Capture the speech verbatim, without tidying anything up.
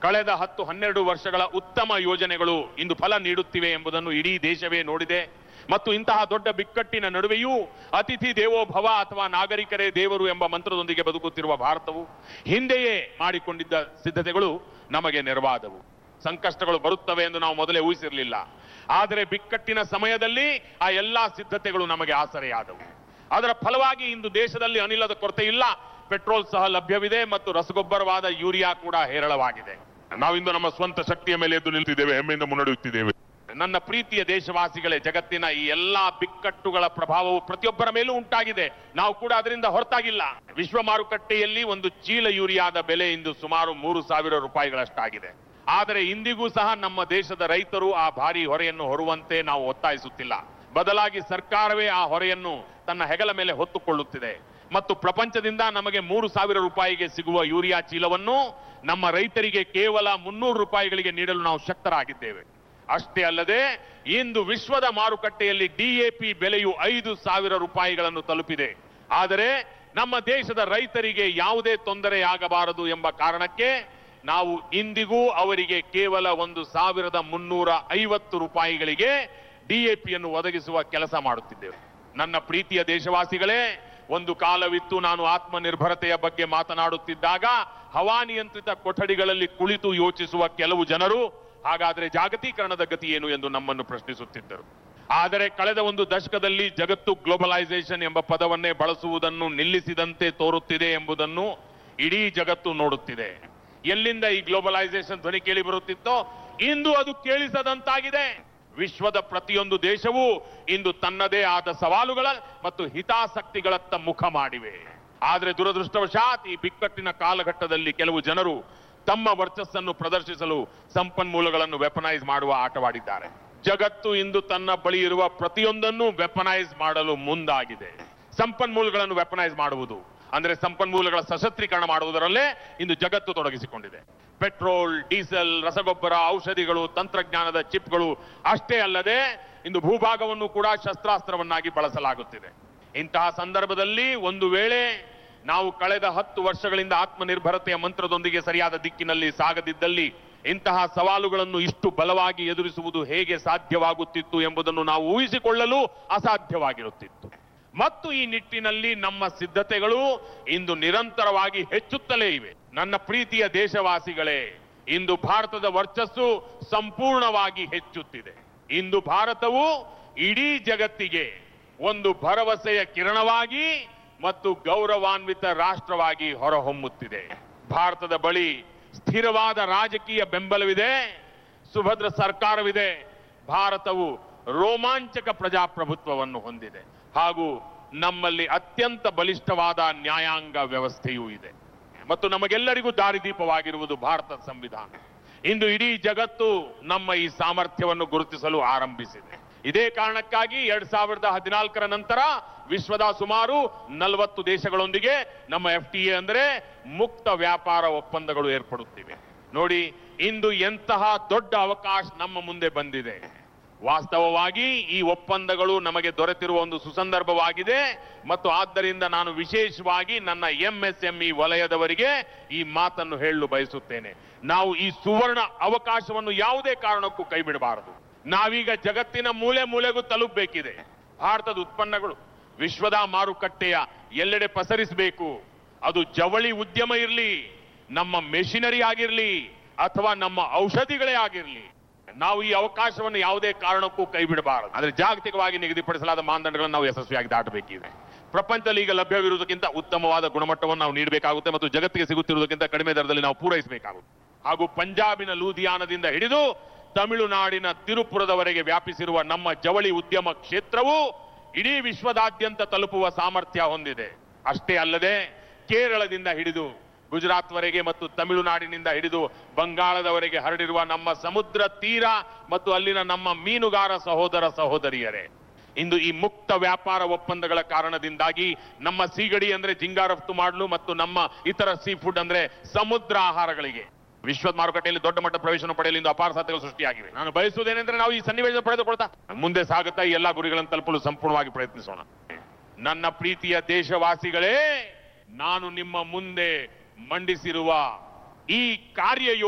ಕಳೆದ ಹತ್ತು ಹನ್ನೆರಡು ವರ್ಷಗಳ ಉತ್ತಮ ಯೋಜನೆಗಳು ಇಂದು ಫಲ ನೀಡುತ್ತಿವೆ ಎಂಬುದನ್ನು ಇಡೀ ದೇಶವೇ ನೋಡಿದೆ. ಮತ್ತು ಇಂತಹ ದೊಡ್ಡ ಬಿಕ್ಕಟ್ಟಿನ ನಡುವೆಯೂ ಅತಿಥಿ ದೇವೋ ಭವ ಅಥವಾ ನಾಗರಿಕರೇ ದೇವರು ಎಂಬ ಮಂತ್ರದೊಂದಿಗೆ ಬದುಕುತ್ತಿರುವ ಭಾರತವು ಹಿಂದೆಯೇ ಮಾಡಿಕೊಂಡಿದ್ದ ಸಿದ್ಧತೆಗಳು ನಮಗೆ ನೆರವಾದವು. ಸಂಕಷ್ಟಗಳು ಬರುತ್ತವೆ ಎಂದು ನಾವು ಮೊದಲೇ ಊಹಿಸಿರಲಿಲ್ಲ. ಆದರೆ ಬಿಕ್ಕಟ್ಟಿನ ಸಮಯದಲ್ಲಿ ಆ ಎಲ್ಲಾ ಸಿದ್ಧತೆಗಳು ನಮಗೆ ಆಸರೆಯಾದವು. ಅದರ ಫಲವಾಗಿ ಇಂದು ದೇಶದಲ್ಲಿ ಅನಿಲದ ಕೊರತೆ ಇಲ್ಲ, ಪೆಟ್ರೋಲ್ ಸಹ ಲಭ್ಯವಿದೆ ಮತ್ತು ರಸಗೊಬ್ಬರವಾದ ಯೂರಿಯಾ ಕೂಡ ಹೇರಳವಾಗಿದೆ. ನಾವಿಂದು ನಮ್ಮ ಸ್ವಂತ ಶಕ್ತಿಯ ಮೇಲೆ ಎದ್ದು ನಿಲ್ತಿದ್ದೇವೆ, ಹೆಮ್ಮೆಯಿಂದ ಮುನ್ನಡೆಯುತ್ತಿದ್ದೇವೆ. ನನ್ನ ಪ್ರೀತಿಯ ದೇಶವಾಸಿಗಳೇ, ಜಗತ್ತಿನ ಈ ಎಲ್ಲಾ ಬಿಕ್ಕಟ್ಟುಗಳ ಪ್ರಭಾವವು ಪ್ರತಿಯೊಬ್ಬರ ಮೇಲೂ ಉಂಟಾಗಿದೆ. ನಾವು ಕೂಡ ಅದರಿಂದ ಹೊರತಾಗಿಲ್ಲ. ವಿಶ್ವ ಮಾರುಕಟ್ಟೆಯಲ್ಲಿ ಒಂದು ಚೀಲ ಯೂರಿಯಾದ ಬೆಲೆ ಇಂದು ಸುಮಾರು ಮೂರು ಸಾವಿರ ರೂಪಾಯಿಗಳಷ್ಟಾಗಿದೆ. ಆದರೆ ಇಂದಿಗೂ ಸಹ ನಮ್ಮ ದೇಶದ ರೈತರು ಆ ಭಾರಿ ಹೊರೆಯನ್ನು ಹೊರುವಂತೆ ನಾವು ಒತ್ತಾಯಿಸುತ್ತಿಲ್ಲ. ಬದಲಾಗಿ ಸರ್ಕಾರವೇ ಆ ಹೊರೆಯನ್ನು ತನ್ನ ಹೆಗಲ ಮೇಲೆ ಹೊತ್ತುಕೊಳ್ಳುತ್ತಿದೆ ಮತ್ತು ಪ್ರಪಂಚದಿಂದ ನಮಗೆ ಮೂರು ಸಾವಿರ ರೂಪಾಯಿಗೆ ಸಿಗುವ ಯೂರಿಯಾ ಚೀಲವನ್ನು ನಮ್ಮ ರೈತರಿಗೆ ಕೇವಲ ಮುನ್ನೂರು ರೂಪಾಯಿಗಳಿಗೆ ನೀಡಲು ನಾವು ಶಕ್ತರಾಗಿದ್ದೇವೆ. ಅಷ್ಟೇ ಅಲ್ಲದೆ ಇಂದು ವಿಶ್ವದ ಮಾರುಕಟ್ಟೆಯಲ್ಲಿ ಡಿಎಪಿ ಬೆಲೆಯು ಐದು ಸಾವಿರ ರೂಪಾಯಿಗಳನ್ನು ತಲುಪಿದೆ. ಆದರೆ ನಮ್ಮ ದೇಶದ ರೈತರಿಗೆ ಯಾವುದೇ ತೊಂದರೆಯಾಗಬಾರದು ಎಂಬ ಕಾರಣಕ್ಕೆ ನಾವು ಇಂದಿಗೂ ಅವರಿಗೆ ಕೇವಲ ಒಂದು ಸಾವಿರದ ಮುನ್ನೂರ ಐವತ್ತು ರೂಪಾಯಿಗಳಿಗೆ ಡಿಎಪಿಯನ್ನು ಒದಗಿಸುವ ಕೆಲಸ ಮಾಡುತ್ತಿದ್ದೇವೆ. ನನ್ನ ಪ್ರೀತಿಯ ದೇಶವಾಸಿಗಳೇ, ಒಂದು ಕಾಲವಿತ್ತು ನಾನು ಆತ್ಮನಿರ್ಭರತೆಯ ಬಗ್ಗೆ ಮಾತನಾಡುತ್ತಿದ್ದಾಗ ಹವಾನಿಯಂತ್ರಿತ ಕೊಠಡಿಗಳಲ್ಲಿ ಕುಳಿತು ಯೋಚಿಸುವ ಕೆಲವು ಜನರು ಹಾಗಾದರೆ ಜಾಗತೀಕರಣದ ಗತಿ ಏನು ಎಂದು ನಮ್ಮನ್ನು ಪ್ರಶ್ನಿಸುತ್ತಿದ್ದರು. ಆದರೆ ಕಳೆದ ಒಂದು ದಶಕದಲ್ಲಿ ಜಗತ್ತು ಗ್ಲೋಬಲೈಸೇಷನ್ ಎಂಬ ಪದವನ್ನೇ ಬಳಸುವುದನ್ನು ನಿಲ್ಲಿಸಿದಂತೆ ತೋರುತ್ತಿದೆ ಎಂಬುದನ್ನು ಇಡೀ ಜಗತ್ತು ನೋಡುತ್ತಿದೆ. ಎಲ್ಲಿಂದ ಈ ಗ್ಲೋಬಲೈಸೇಷನ್ ಧ್ವನಿ ಕೇಳಿ ಬರುತ್ತಿತ್ತೋ ಇಂದು ಅದು ಕೇಳಿಸದಂತಾಗಿದೆ. ವಿಶ್ವದ ಪ್ರತಿಯೊಂದು ದೇಶವೂ ಇಂದು ತನ್ನದೇ ಆದ ಸವಾಲುಗಳ ಮತ್ತು ಹಿತಾಸಕ್ತಿಗಳತ್ತ ಮುಖ ಮಾಡಿವೆ. ಆದರೆ ದುರದೃಷ್ಟವಶಾತ್ ಈ ಬಿಕ್ಕಟ್ಟಿನ ಕಾಲಘಟ್ಟದಲ್ಲಿ ಕೆಲವು ಜನರು ತಮ್ಮ ವರ್ಚಸ್ಸನ್ನು ಪ್ರದರ್ಶಿಸಲು ಸಂಪನ್ಮೂಲಗಳನ್ನು ವೆಪನೈಸ್ ಮಾಡುವ ಆಟವಾಡಿದ್ದಾರೆ. ಜಗತ್ತು ಇಂದು ತನ್ನ ಬಳಿ ಇರುವ ಪ್ರತಿಯೊಂದನ್ನು ವೆಪನೈಸ್ ಮಾಡಲು ಮುಂದಾಗಿದೆ. ಸಂಪನ್ಮೂಲಗಳನ್ನು ವೆಪನೈಸ್ ಮಾಡುವುದು ಅಂದ್ರೆ ಸಂಪನ್ಮೂಲಗಳ ಸಶಸ್ತ್ರೀಕರಣ ಮಾಡುವುದರಲ್ಲೇ ಇಂದು ಜಗತ್ತು ತೊಡಗಿಸಿಕೊಂಡಿದೆ. ಪೆಟ್ರೋಲ್, ಡೀಸೆಲ್, ರಸಗೊಬ್ಬರ, ಔಷಧಿಗಳು, ತಂತ್ರಜ್ಞಾನದ ಚಿಪ್ಗಳು ಅಷ್ಟೇ ಅಲ್ಲದೆ ಇಂದು ಭೂಭಾಗವನ್ನು ಕೂಡ ಶಸ್ತ್ರಾಸ್ತ್ರವನ್ನಾಗಿ ಬಳಸಲಾಗುತ್ತಿದೆ. ಇಂತಹ ಸಂದರ್ಭದಲ್ಲಿ ಒಂದು ವೇಳೆ ನಾವು ಕಳೆದ ಹತ್ತು ವರ್ಷಗಳಿಂದ ಆತ್ಮನಿರ್ಭರತೆಯ ಮಂತ್ರದೊಂದಿಗೆ ಸರಿಯಾದ ದಿಕ್ಕಿನಲ್ಲಿ ಸಾಗದಿದ್ದಲ್ಲಿ ಇಂತಹ ಸವಾಲುಗಳನ್ನು ಇಷ್ಟು ಬಲವಾಗಿ ಎದುರಿಸುವುದು ಹೇಗೆ ಸಾಧ್ಯವಾಗುತ್ತಿತ್ತು ಎಂಬುದನ್ನು ನಾವು ಊಹಿಸಿಕೊಳ್ಳಲು ಅಸಾಧ್ಯವಾಗಿರುತ್ತಿತ್ತು. ಮತ್ತು ಈ ನಿಟ್ಟಿನಲ್ಲಿ ನಮ್ಮ ಸಿದ್ಧತೆಗಳು ಇಂದು ನಿರಂತರವಾಗಿ ಹೆಚ್ಚುತ್ತಲೇ ಇವೆ. ನನ್ನ ಪ್ರೀತಿಯ ದೇಶವಾಸಿಗಳೇ, ಇಂದು ಭಾರತದ ವರ್ಚಸ್ಸು ಸಂಪೂರ್ಣವಾಗಿ ಹೆಚ್ಚುತ್ತಿದೆ. ಇಂದು ಭಾರತವು ಇಡೀ ಜಗತ್ತಿಗೆ ಒಂದು ಭರವಸೆಯ ಕಿರಣವಾಗಿ ಮತ್ತು ಗೌರವಾನ್ವಿತ ರಾಷ್ಟ್ರವಾಗಿ ಹೊರಹೊಮ್ಮುತ್ತಿದೆ. ಭಾರತದ ಬಳಿ ಸ್ಥಿರವಾದ ರಾಜಕೀಯ ಬೆಂಬಲವಿದೆ, ಸುಭದ್ರ ಸರ್ಕಾರವಿದೆ. ಭಾರತವು ರೋಮಾಂಚಕ ಪ್ರಜಾಪ್ರಭುತ್ವವನ್ನು ಹೊಂದಿದೆ ಹಾಗೂ ನಮ್ಮಲ್ಲಿ ಅತ್ಯಂತ ಬಲಿಷ್ಠವಾದ ನ್ಯಾಯಾಂಗ ವ್ಯವಸ್ಥೆಯೂ ಇದೆ ಮತ್ತು ನಮಗೆಲ್ಲರಿಗೂ ದಾರಿದೀಪವಾಗಿರುವುದು ಭಾರತದ ಸಂವಿಧಾನ. ಇಂದು ಇಡೀ ಜಗತ್ತು ನಮ್ಮ ಈ ಸಾಮರ್ಥ್ಯವನ್ನು ಗುರುತಿಸಲು ಆರಂಭಿಸಿದೆ. ಇದೇ ಕಾರಣಕ್ಕಾಗಿ ಎರಡ್ ಸಾವಿರದ ಹದಿನಾಲ್ಕರ ನಂತರ ವಿಶ್ವದ ಸುಮಾರು ನಲವತ್ತು ದೇಶಗಳೊಂದಿಗೆ ನಮ್ಮ ಎಫ್ ಟಿ ಎ ಅಂದರೆ ಮುಕ್ತ ವ್ಯಾಪಾರ ಒಪ್ಪಂದಗಳು ಏರ್ಪಡುತ್ತಿವೆ. ನೋಡಿ, ಇಂದು ಎಂತಹ ದೊಡ್ಡ ಅವಕಾಶ ನಮ್ಮ ಮುಂದೆ ಬಂದಿದೆ. ವಾಸ್ತವವಾಗಿ ಈ ಒಪ್ಪಂದಗಳು ನಮಗೆ ದೊರೆತಿರುವ ಒಂದು ಸುಸಂದರ್ಭವಾಗಿದೆ ಮತ್ತು ಆದ್ದರಿಂದ ನಾನು ವಿಶೇಷವಾಗಿ ನನ್ನ ಎಂಎಸ್ಎಂಇ ವಲಯದವರಿಗೆ ಈ ಮಾತನ್ನು ಹೇಳಲು ಬಯಸುತ್ತೇನೆ. ನಾವು ಈ ಸುವರ್ಣ ಅವಕಾಶವನ್ನು ಯಾವುದೇ ಕಾರಣಕ್ಕೂ ಕೈಬಿಡಬಾರದು. ನಾವೀಗ ಜಗತ್ತಿನ ಮೂಲೆ ಮೂಲೆಗೂ ತಲುಪಬೇಕಿದೆ. ಭಾರತದ ಉತ್ಪನ್ನಗಳು ವಿಶ್ವದ ಮಾರುಕಟ್ಟೆಯ ಎಲ್ಲೆಡೆ ಪಸರಿಸಬೇಕು. ಅದು ಜವಳಿ ಉದ್ಯಮ ಇರಲಿ, ನಮ್ಮ ಮೆಷಿನರಿ ಆಗಿರಲಿ ಅಥವಾ ನಮ್ಮ ಔಷಧಿಗಳೇ ಆಗಿರಲಿ. ನಾವು ಈ ಅವಕಾಶವನ್ನು ಯಾವುದೇ ಕಾರಣಕ್ಕೂ ಕೈ ಬಿಡಬಾರದು. ಆದರೆ ಜಾಗತಿಕವಾಗಿ ನಿಗದಿಪಡಿಸಲಾದ ಮಾನದಂಡಗಳನ್ನು ನಾವು ಯಶಸ್ವಿಯಾಗಿ ದಾಟಬೇಕಿದೆ. ಪ್ರಪಂಚದಲ್ಲಿ ಈಗ ಲಭ್ಯವಿರುವುದಕ್ಕಿಂತ ಉತ್ತಮವಾದ ಗುಣಮಟ್ಟವನ್ನು ನಾವು ನೀಡಬೇಕಾಗುತ್ತೆ ಮತ್ತು ಜಗತ್ತಿಗೆ ಸಿಗುತ್ತಿರುವುದಕ್ಕಿಂತ ಕಡಿಮೆ ದರದಲ್ಲಿ ನಾವು ಪೂರೈಸಬೇಕಾಗುತ್ತೆ. ಹಾಗೂ ಪಂಜಾಬಿನ ಲೂಧಿಯಾನದಿಂದ ಹಿಡಿದು ತಮಿಳುನಾಡಿನ ತಿರುಪುರದವರೆಗೆ ವ್ಯಾಪಿಸಿರುವ ನಮ್ಮ ಜವಳಿ ಉದ್ಯಮ ಕ್ಷೇತ್ರವು ಇಡೀ ವಿಶ್ವದಾದ್ಯಂತ ತಲುಪುವ ಸಾಮರ್ಥ್ಯ ಹೊಂದಿದೆ. ಅಷ್ಟೇ ಅಲ್ಲದೆ ಕೇರಳದಿಂದ ಹಿಡಿದು ಗುಜರಾತ್ವರೆಗೆ ಮತ್ತು ತಮಿಳುನಾಡಿನಿಂದ ಹಿಡಿದು ಬಂಗಾಳದವರೆಗೆ ಹರಡಿರುವ ನಮ್ಮ ಸಮುದ್ರ ತೀರ ಮತ್ತು ಅಲ್ಲಿನ ನಮ್ಮ ಮೀನುಗಾರ ಸಹೋದರ ಸಹೋದರಿಯರೇ, ಇಂದು ಈ ಮುಕ್ತ ವ್ಯಾಪಾರ ಒಪ್ಪಂದಗಳ ಕಾರಣದಿಂದಾಗಿ ನಮ್ಮ ಸೀಗಡಿ ಅಂದ್ರೆ ಜಿಂಗಾ ರಫ್ತು ಮಾಡಲು ಮತ್ತು ನಮ್ಮ ಇತರ ಸೀ ಫುಡ್ ಅಂದ್ರೆ ಸಮುದ್ರ ಆಹಾರಗಳಿಗೆ ವಿಶ್ವದ ಮಾರುಕಟ್ಟೆಯಲ್ಲಿ ದೊಡ್ಡ ಮಟ್ಟ ಪ್ರವೇಶವನ್ನು ಪಡೆಯಲು ಇಂದು ಅಪಾರ ಸಾಧ್ಯತೆಗಳು ಸೃಷ್ಟಿಯಾಗಿವೆ. ನಾನು ಬಯಸುವುದೇನೆಂದ್ರೆ ನಾವು ಈ ಸನ್ನಿವೇಶ ಪಡೆದುಕೊಳ್ತಾ ಮುಂದೆ ಸಾಗುತ್ತಾ ಈ ಎಲ್ಲಾ ಗುರಿಗಳನ್ನು ತಲುಪಲು ಸಂಪೂರ್ಣವಾಗಿ ಪ್ರಯತ್ನಿಸೋಣ. ನನ್ನ ಪ್ರೀತಿಯ ದೇಶವಾಸಿಗಳೇ, ನಾನು ನಿಮ್ಮ ಮುಂದೆ ಮಂಡಿಸಿರುವ ಈ ಕಾರ್ಯ